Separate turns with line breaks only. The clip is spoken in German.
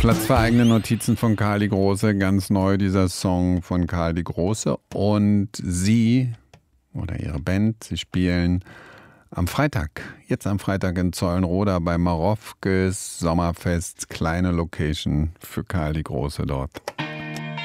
Platz für eigene Notizen von Karl die Große, ganz neu dieser Song von Karl die Große. Und sie oder ihre Band, sie spielen jetzt am Freitag in Zeulenroda bei Marofkes Sommerfest, kleine Location für Karl die Große dort.